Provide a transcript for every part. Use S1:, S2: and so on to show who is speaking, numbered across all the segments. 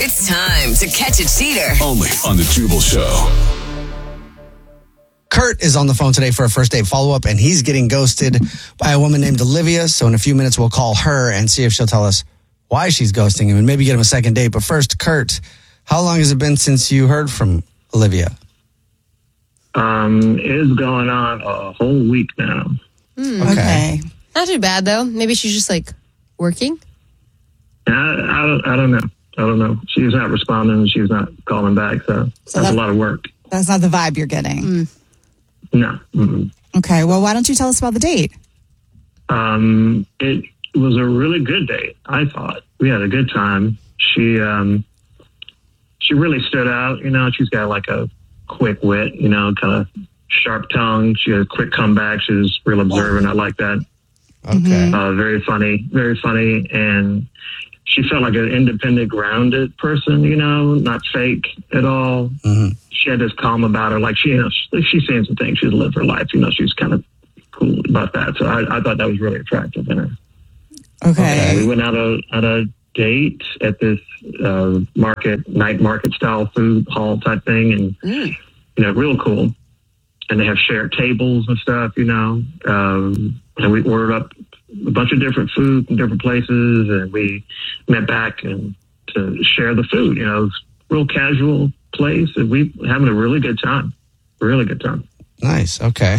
S1: It's time to catch a cheater.
S2: Only on the Jubal Show.
S3: Kurt is on the phone today for a first date follow-up, and he's getting ghosted by a woman named Olivia. So in a few minutes, we'll call her and see if she'll tell us why she's ghosting him and maybe get him a second date. But first, Kurt, how long has it been since you heard from Olivia?
S4: It's going on a whole week now.
S3: Okay.
S5: Not too bad, though. Maybe she's just, working?
S4: I don't know. I don't know. She's not responding. She's not calling back. So that's a lot of work.
S6: That's not the vibe you're getting.
S4: No. Mm-mm.
S6: Okay. Well, why don't you tell us about the date?
S4: It was a really good date, I thought. We had a good time. She really stood out. She's got a quick wit, kind of sharp tongue. She had a quick comeback. She was real observant. I like that.
S3: Okay.
S4: Very funny. And she felt like an independent, grounded person, not fake at all.
S3: Mm-hmm.
S4: She had this calm about her. She's saying some things. She's lived her life. She's kind of cool about that. So I thought that was really attractive in her.
S6: Okay.
S4: We went out a date at this night market style food hall type thing. And, real cool. And they have shared tables and stuff, and we ordered up a bunch of different food from different places, and we met back and to share the food. It was a real casual place, and we having a really good time. Really good time.
S3: Nice. Okay.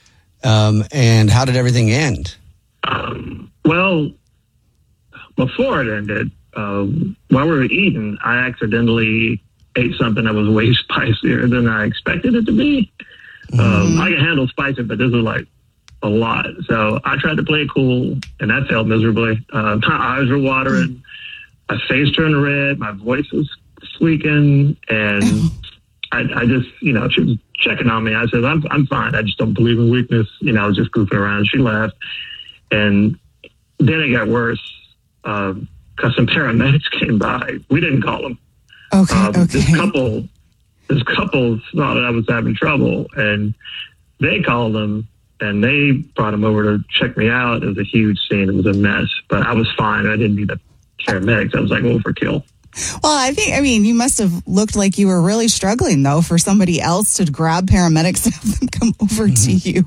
S3: And how did everything end?
S4: Well, before it ended, while we were eating, I accidentally ate something that was way spicier than I expected it to be. I can handle spicy, but this was a lot. So I tried to play it cool, and that failed miserably. My eyes were watering. My face turned red. My voice was squeaking, and I just, she was checking on me. I said, I'm fine. I just don't believe in weakness. I was just goofing around. She laughed, and then it got worse because some paramedics came by. We didn't call them.
S6: Okay.
S4: This couple thought that I was having trouble, and they called them, and they brought him over to check me out. It was a huge scene. It was a mess, but I was fine. I didn't need the paramedics. I was overkill.
S6: Well, you must have looked like you were really struggling, though, for somebody else to grab paramedics to have them come over to you.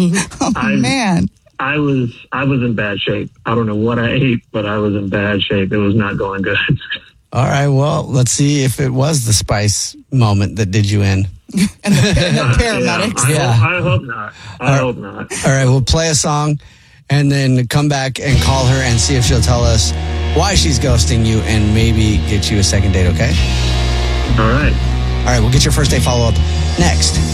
S6: Man.
S4: I was in bad shape. I don't know what I ate, but I was in bad shape. It was not going good.
S3: All right. Well, let's see if it was the spice moment that did you in.
S6: and the paramedics.
S4: I hope not. I hope not.
S3: All right. We'll play a song and then come back and call her and see if she'll tell us why she's ghosting you and maybe get you a second date, okay?
S4: All right.
S3: All right. We'll get your first date follow-up next.